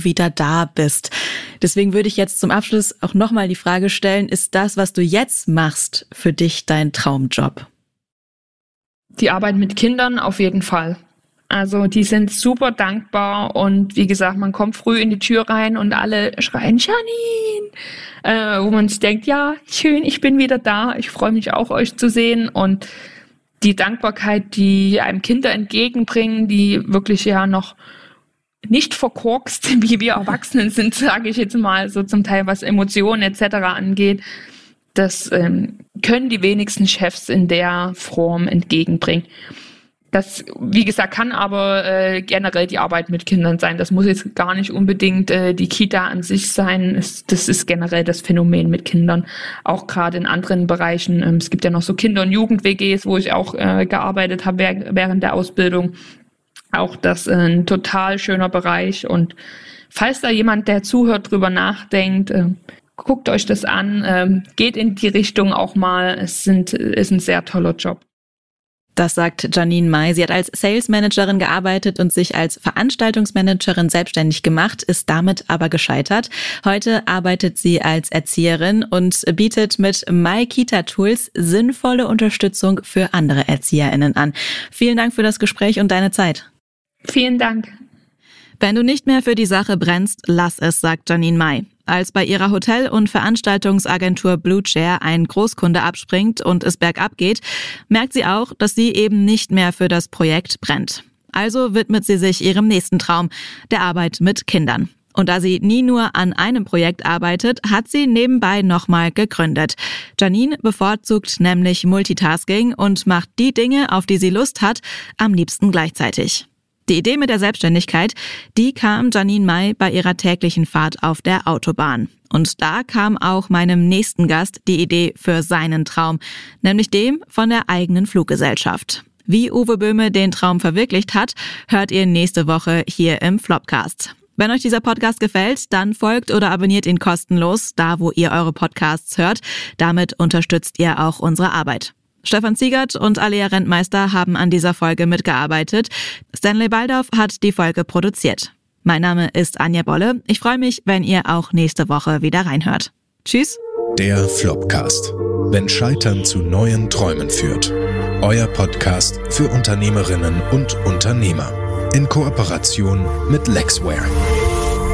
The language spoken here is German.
wieder da bist. Deswegen würde ich jetzt zum Abschluss auch nochmal die Frage stellen, ist das, was du jetzt machst, für dich dein Traumjob? Die Arbeit mit Kindern auf jeden Fall. Also die sind super dankbar und wie gesagt, man kommt früh in die Tür rein und alle schreien Janine, wo man sich denkt, ja, schön, ich bin wieder da, ich freue mich auch, euch zu sehen. Und die Dankbarkeit, die einem Kinder entgegenbringen, die wirklich ja noch nicht verkorkst, wie wir Erwachsenen sind, sage ich jetzt mal, so zum Teil was Emotionen etc. angeht, das können die wenigsten Chefs in der Form entgegenbringen. Das, wie gesagt, kann aber generell die Arbeit mit Kindern sein. Das muss jetzt gar nicht unbedingt die Kita an sich sein. Das ist generell das Phänomen mit Kindern. Auch gerade in anderen Bereichen. Es gibt ja noch so Kinder- und Jugend-WGs, wo ich auch gearbeitet habe während der Ausbildung. Auch das ein total schöner Bereich. Und falls da jemand, der zuhört, drüber nachdenkt, guckt euch das an, geht in die Richtung auch mal. Ist ein sehr toller Job. Das sagt Janine May. Sie hat als Sales Managerin gearbeitet und sich als Veranstaltungsmanagerin selbstständig gemacht, ist damit aber gescheitert. Heute arbeitet sie als Erzieherin und bietet mit My Kita Tools sinnvolle Unterstützung für andere ErzieherInnen an. Vielen Dank für das Gespräch und deine Zeit. Vielen Dank. Wenn du nicht mehr für die Sache brennst, lass es, sagt Janine May. Als bei ihrer Hotel- und Veranstaltungsagentur Blue Chair ein Großkunde abspringt und es bergab geht, merkt sie auch, dass sie eben nicht mehr für das Projekt brennt. Also widmet sie sich ihrem nächsten Traum, der Arbeit mit Kindern. Und da sie nie nur an einem Projekt arbeitet, hat sie nebenbei nochmal gegründet. Janine bevorzugt nämlich Multitasking und macht die Dinge, auf die sie Lust hat, am liebsten gleichzeitig. Die Idee mit der Selbstständigkeit, die kam Janine May bei ihrer täglichen Fahrt auf der Autobahn. Und da kam auch meinem nächsten Gast die Idee für seinen Traum, nämlich dem von der eigenen Fluggesellschaft. Wie Uwe Böhme den Traum verwirklicht hat, hört ihr nächste Woche hier im Flopcast. Wenn euch dieser Podcast gefällt, dann folgt oder abonniert ihn kostenlos, da wo ihr eure Podcasts hört. Damit unterstützt ihr auch unsere Arbeit. Stefan Ziegert und Alea Rentmeister haben an dieser Folge mitgearbeitet. Stanley Baldauf hat die Folge produziert. Mein Name ist Anja Bolle. Ich freue mich, wenn ihr auch nächste Woche wieder reinhört. Tschüss. Der Flopcast. Wenn Scheitern zu neuen Träumen führt. Euer Podcast für Unternehmerinnen und Unternehmer. In Kooperation mit Lexware.